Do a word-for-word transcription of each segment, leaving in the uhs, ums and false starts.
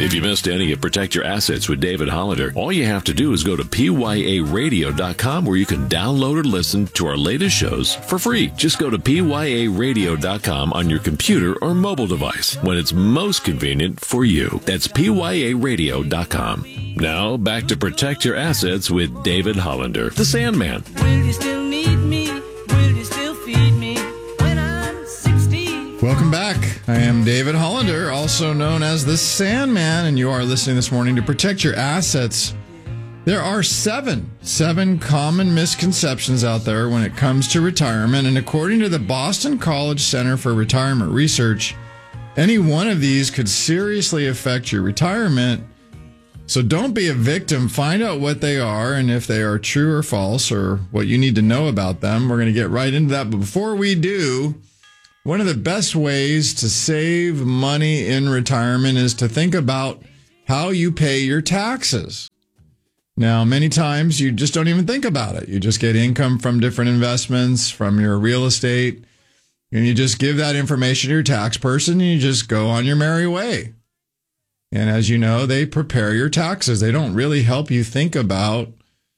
If you missed any of Protect Your Assets with David Hollander, all you have to do is go to P Y A radio dot com where you can download or listen to our latest shows for free. Just go to P Y A radio dot com on your computer or mobile device when it's most convenient for you. That's P Y A radio dot com. Now, back to Protect Your Assets with David Hollander, the Sandman. Will you still need me? Will you still feed me when I'm sixty? Welcome back. I am David Hollander, also known as the Sandman, and you are listening this morning to Protect Your Assets. There are seven, seven common misconceptions out there when it comes to retirement, and according to the Boston College Center for Retirement Research, any one of these could seriously affect your retirement. So don't be a victim. Find out what they are and if they are true or false or what you need to know about them. We're going to get right into that. But before we do, one of the best ways to save money in retirement is to think about how you pay your taxes. Now, many times you just don't even think about it. You just get income from different investments, from your real estate, and you just give that information to your tax person and you just go on your merry way. And as you know, they prepare your taxes. They don't really help you think about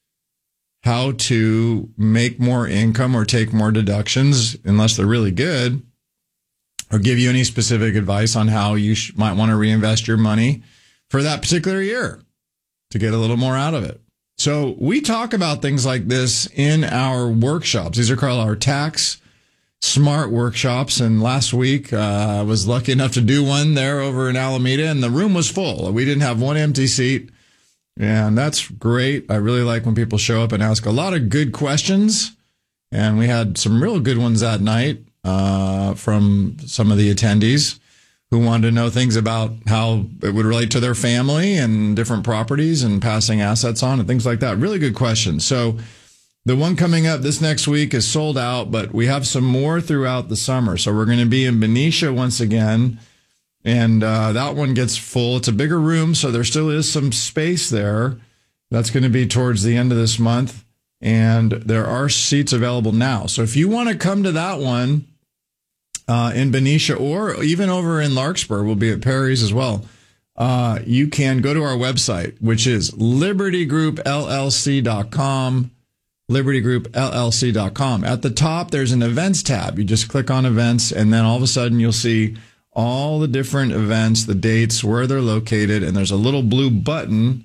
how to make more income or take more deductions unless they're really good, or give you any specific advice on how you sh- might want to reinvest your money for that particular year to get a little more out of it. So we talk about things like this in our workshops. These are called our tax smart workshops. And last week, uh, I was lucky enough to do one there over in Alameda, and the room was full. We didn't have one empty seat. And that's great. I really like when people show up and ask a lot of good questions. And we had some real good ones that night uh, from some of the attendees who wanted to know things about how it would relate to their family and different properties and passing assets on and things like that. Really good questions. So the one coming up this next week is sold out, but we have some more throughout the summer. So we're going to be in Benicia once again, and uh, that one gets full. It's a bigger room, so there still is some space there. That's going to be towards the end of this month, and there are seats available now. So if you want to come to that one uh, in Benicia, or even over in Larkspur, we'll be at Perry's as well. Uh, you can go to our website, which is liberty group L L C dot com. liberty group L L C dot com. At the top, there's an events tab. You just click on events, and then all of a sudden you'll see all the different events, the dates, where they're located, and there's a little blue button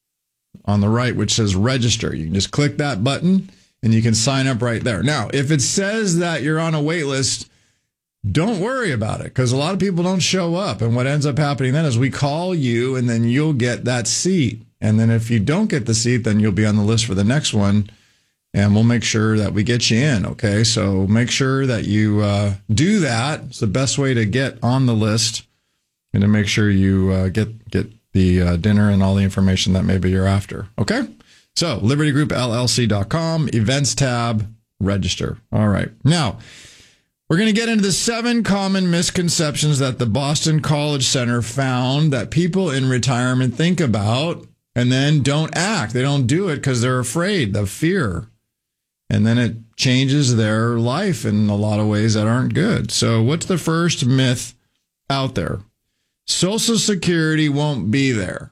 on the right which says register. You can just click that button, and you can sign up right there. Now, if it says that you're on a wait list, don't worry about it, because a lot of people don't show up, and what ends up happening then is we call you, and then you'll get that seat. And then if you don't get the seat, then you'll be on the list for the next one. And we'll make sure that we get you in, okay? So make sure that you uh, do that. It's the best way to get on the list and to make sure you uh, get get the uh, dinner and all the information that maybe you're after, okay? So liberty group L L C dot com, events tab, register. All right. Now, we're going to get into the seven common misconceptions that the Boston College Center found that people in retirement think about and then don't act. They don't do it because they're afraid, the fear. And then it changes their life in a lot of ways that aren't good. So what's the first myth out there? Social Security won't be there.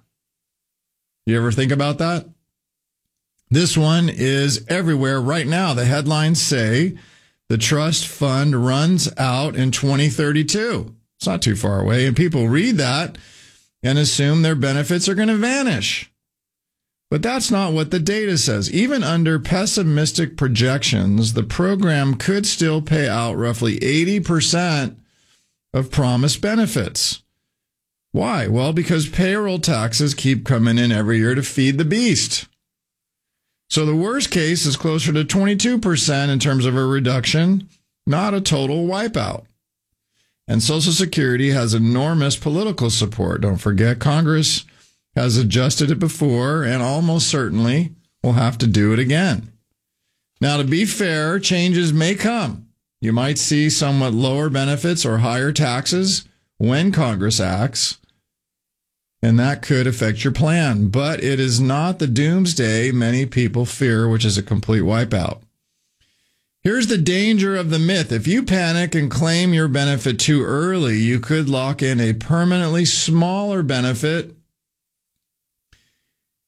You ever think about that? This one is everywhere right now. The headlines say the trust fund runs out in twenty thirty-two. It's not too far away. And people read that and assume their benefits are going to vanish. But that's not what the data says. Even under pessimistic projections, the program could still pay out roughly eighty percent of promised benefits. Why? Well, because payroll taxes keep coming in every year to feed the beast. So the worst case is closer to twenty-two percent in terms of a reduction, not a total wipeout. And Social Security has enormous political support. Don't forget, Congress has adjusted it before and almost certainly will have to do it again. Now, to be fair, changes may come. You might see somewhat lower benefits or higher taxes when Congress acts, and that could affect your plan. But it is not the doomsday many people fear, which is a complete wipeout. Here's the danger of the myth. If you panic and claim your benefit too early, you could lock in a permanently smaller benefit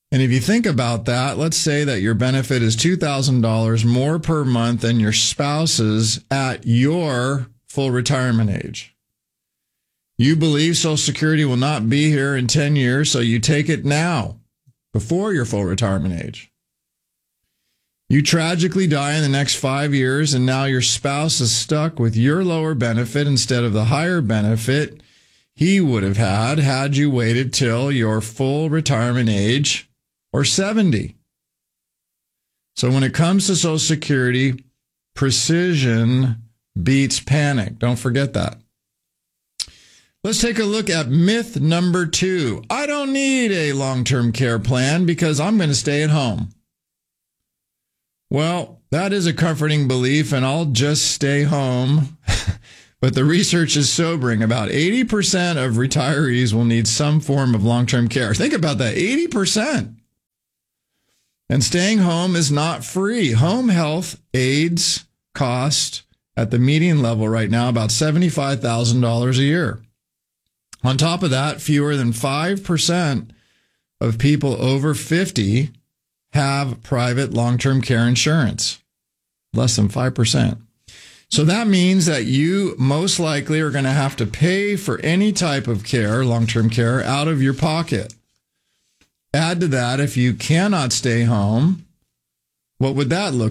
And if you think about that, let's say that your benefit is two thousand dollars more per month than your spouse's at your full retirement age. You believe Social Security will not be here in ten years, so you take it now, before your full retirement age. You tragically die in the next five years, and now your spouse is stuck with your lower benefit instead of the higher benefit he would have had had you waited till your full retirement age or seventy. So when it comes to Social Security, precision beats panic. Don't forget that. Let's take a look at myth number two. I don't need a long-term care plan because I'm going to stay at home. Well, that is a comforting belief, and I'll just stay home. But the research is sobering. About eighty percent of retirees will need some form of long-term care. Think about that, eighty percent. And staying home is not free. Home health aides cost at the median level right now about seventy-five thousand dollars a year. On top of that, fewer than five percent of people over fifty have private long-term care insurance. Less than five percent. So that means that you most likely are going to have to pay for any type of care, long-term care, out of your pocket. Add to that, if you cannot stay home, what would that look